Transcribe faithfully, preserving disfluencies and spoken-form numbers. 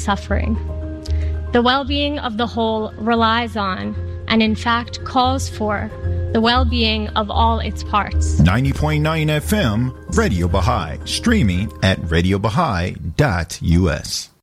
suffering. The well-being of the whole relies on, and in fact calls for, the well-being of all its parts. ninety point nine F M, Radio Baha'i, streaming at radio baha'i dot u s.